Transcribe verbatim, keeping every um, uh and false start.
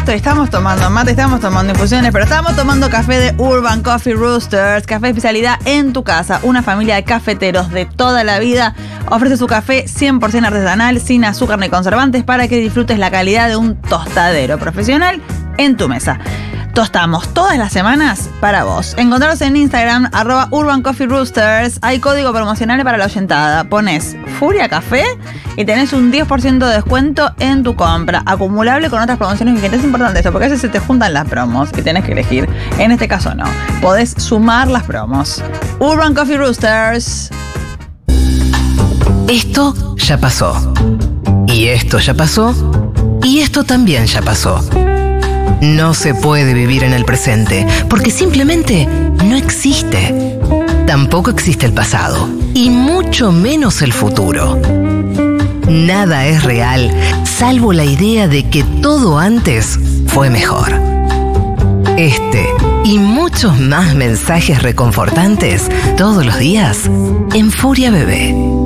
esto, estamos tomando mate, estamos tomando infusiones, pero estamos tomando café de Urban Coffee Roasters, café especialidad en tu casa. Una familia de cafeteros de toda la vida ofrece su café cien por ciento artesanal, sin azúcar ni conservantes, para que disfrutes la calidad de un tostadero profesional en tu mesa. Tostamos todas las semanas para vos. Encontraros en Instagram, arroba Urban Coffee Roasters. Hay código promocional para la oyentada. Pones Furia Café y tenés un diez por ciento de descuento en tu compra. Acumulable con otras promociones vigentes. Es importante esto, porque a veces se te juntan las promos y tenés que elegir. En este caso no. Podés sumar las promos. Urban Coffee Roasters. Esto ya pasó. Y esto ya pasó. Y esto también ya pasó. No se puede vivir en el presente, porque simplemente no existe. Tampoco existe el pasado, y mucho menos el futuro. Nada es real, salvo la idea de que todo antes fue mejor. Este y muchos más mensajes reconfortantes todos los días en Furia Bebé.